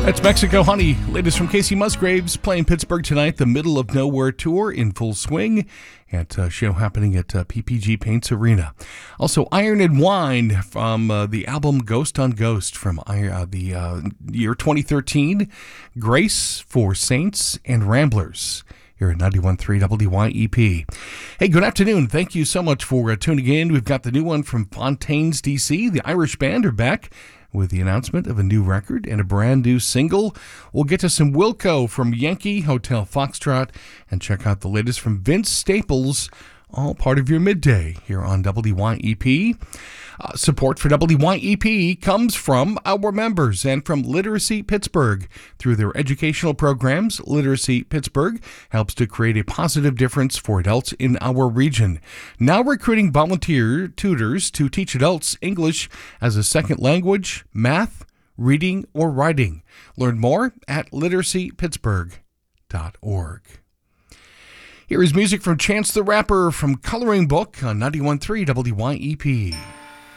That's Mexico Honey. Latest from Casey Musgraves playing Pittsburgh tonight. The Middle of Nowhere tour in full swing at a show happening at PPG Paints Arena. Also, Iron and Wine from the album Ghost on Ghost from the year 2013. Grace for Saints and Ramblers here at 91.3 WYEP. Hey, good afternoon. Thank you so much for tuning in. We've got the new one from Fontaines, D.C. The Irish Band are back with the announcement of a new record and a brand new single. We'll get to some Wilco from Yankee Hotel Foxtrot and check out the latest from Vince Staples, all part of your midday here on WYEP. Support for WYEP comes from our members and from Literacy Pittsburgh. Through their educational programs, Literacy Pittsburgh helps to create a positive difference for adults in our region. Now recruiting volunteer tutors to teach adults English as a second language, math, reading, or writing. Learn more at literacypittsburgh.org. Here is music from Chance the Rapper from Coloring Book on 91.3 WYEP.